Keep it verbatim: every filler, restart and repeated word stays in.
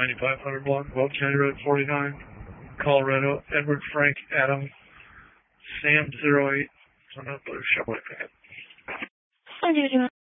ninety-five hundred block, Welch County Road forty-nine, Colorado, Edward Frank Adam, Sam zero eight, on a blue Chevrolet van. Hi,